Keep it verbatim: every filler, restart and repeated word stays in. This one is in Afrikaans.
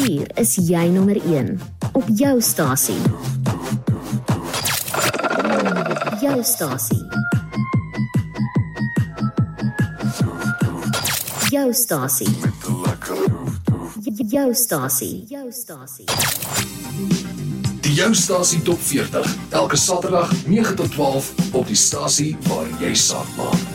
Hier is jy nommer een op jou stasie. Jou stasie. Jou stasie. Jou stasie. Jou stasie. Die Jou Stasie Top veertig, elke Saterdag nege tot twaalf op die stasie waar jy saak maak.